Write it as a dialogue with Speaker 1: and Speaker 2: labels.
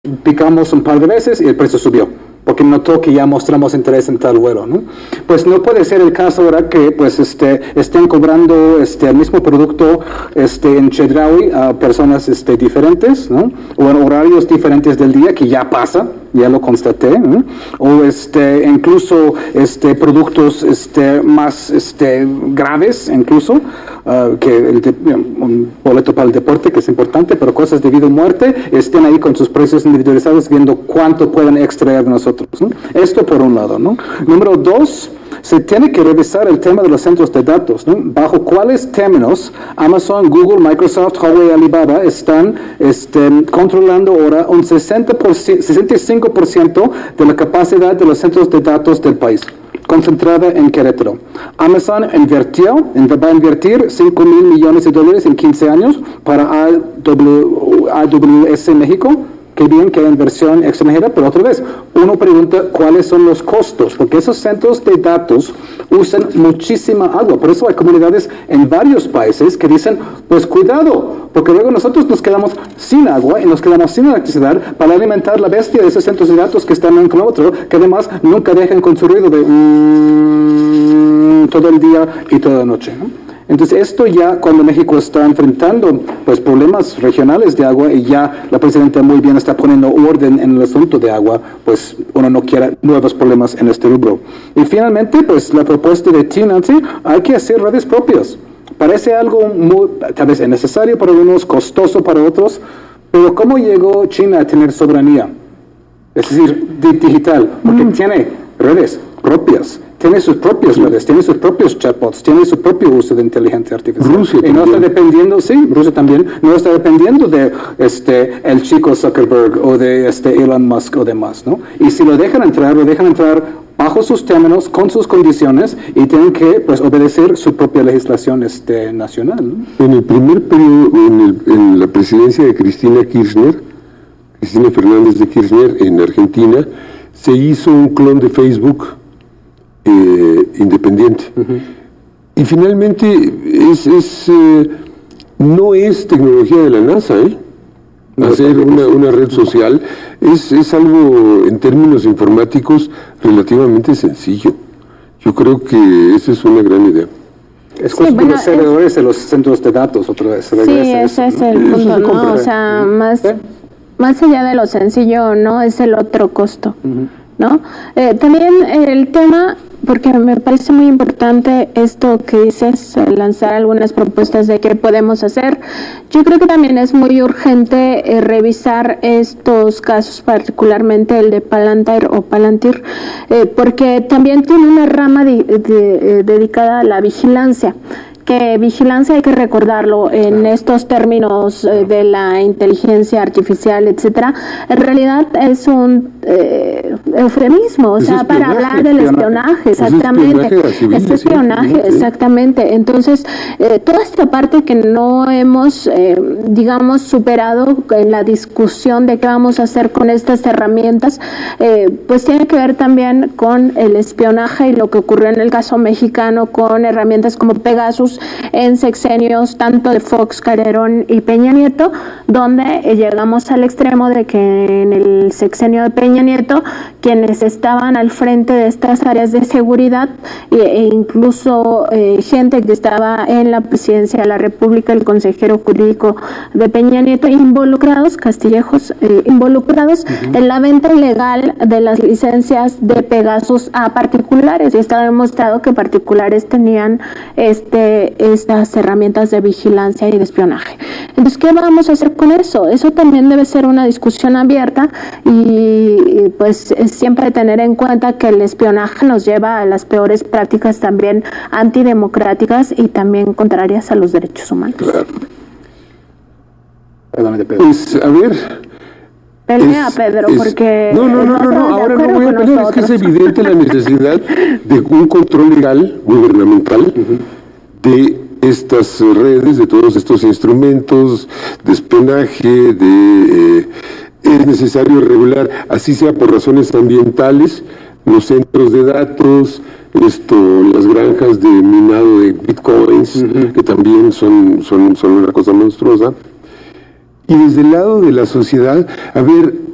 Speaker 1: picamos un par de veces y el precio subió, porque notó que ya mostramos interés en tal vuelo, ¿no? Pues no puede ser el caso ahora que pues estén cobrando el mismo producto en Chedraui a personas diferentes, ¿no? O en horarios diferentes del día, que ya pasa, ya lo constaté, ¿no? O incluso productos más graves, incluso que un boleto para el deporte, que es importante, pero cosas de vida o muerte estén ahí con sus precios individualizados, viendo cuánto pueden extraer de nosotros, ¿no? Esto por un lado, ¿no? Número 2, se tiene que revisar el tema de los centros de datos, ¿no? Bajo cuáles términos Amazon, Google, Microsoft, Huawei, Alibaba están controlando ahora un 65% de la capacidad de los centros de datos del país, concentrada en Querétaro. Amazon va a invertir $5,000 millones en 15 años para AWS México. Qué bien que hay inversión extranjera, pero otra vez, uno pregunta cuáles son los costos, porque esos centros de datos usan muchísima agua. Por eso hay comunidades en varios países que dicen, pues cuidado, porque luego nosotros nos quedamos sin agua y nos quedamos sin electricidad para alimentar la bestia de esos centros de datos que están en con otro, que además nunca dejan con su ruido de todo el día y toda la noche, ¿no? Entonces esto ya cuando México está enfrentando pues problemas regionales de agua y ya la presidenta muy bien está poniendo orden en el asunto de agua, pues uno no quiere nuevos problemas en este rubro. Y finalmente pues la propuesta de Nancy, hay que hacer redes propias. Parece algo muy, tal vez innecesario para unos, costoso para otros, pero ¿cómo llegó China a tener soberanía? Es decir, digital, porque tiene redes propias. Tiene sus propias redes, tiene sus propios chatbots, tiene su propio uso de inteligencia artificial.
Speaker 2: Rusia
Speaker 1: y no está dependiendo, Rusia también, no está dependiendo de el chico Zuckerberg o de Elon Musk o demás, ¿no? Y si lo dejan entrar bajo sus términos, con sus condiciones, y tienen que pues obedecer su propia legislación nacional, ¿no?
Speaker 2: En el primer periodo, en la presidencia de Cristina Fernández de Kirchner en Argentina, se hizo un clon de Facebook independiente. Y finalmente no es tecnología de la NASA, hacer una red social es algo en términos informáticos relativamente sencillo. Yo creo que esa es una gran idea.
Speaker 1: Es cuestión de los servidores de los centros de datos, otra vez.
Speaker 3: Sí, ese es el punto, ¿no? O sea, más allá de lo sencillo, ¿no? Es el otro costo, ¿no? También el tema, porque me parece muy importante esto que dices, lanzar algunas propuestas de qué podemos hacer. Yo creo que también es muy urgente revisar estos casos, particularmente el de Palantir porque también tiene una rama dedicada a la vigilancia. Que vigilancia, hay que recordarlo, en estos términos de la inteligencia artificial, etcétera, en realidad es un eufemismo, o sea, para hablar del espionaje, exactamente, es espionaje, exactamente. Entonces, toda esta parte que no hemos, digamos, superado en la discusión de qué vamos a hacer con estas herramientas, pues tiene que ver también con el espionaje y lo que ocurrió en el caso mexicano con herramientas como Pegasus, en sexenios tanto de Fox, Calderón y Peña Nieto, donde llegamos al extremo de que en el sexenio de Peña Nieto quienes estaban al frente de estas áreas de seguridad e incluso gente que estaba en la presidencia de la República, el consejero jurídico de Peña Nieto, involucrados, Castillejos, involucrados en la venta ilegal de las licencias de Pegasus a particulares, y está demostrado que particulares tenían estas herramientas de vigilancia y de espionaje. Entonces, ¿qué vamos a hacer con eso? Eso también debe ser una discusión abierta y pues siempre tener en cuenta que el espionaje nos lleva a las peores prácticas también antidemocráticas y también contrarias a los derechos humanos.
Speaker 2: Claro. Pues, a ver...
Speaker 3: Pelea, Pedro, porque...
Speaker 2: No, ahora no voy a pelear, es que es evidente la necesidad de un control legal, gubernamental, de estas redes, de todos estos instrumentos de espionaje, es necesario regular, así sea por razones ambientales, los centros de datos, las granjas de minado de bitcoins, que también son una cosa monstruosa. Y desde el lado de la sociedad, a ver,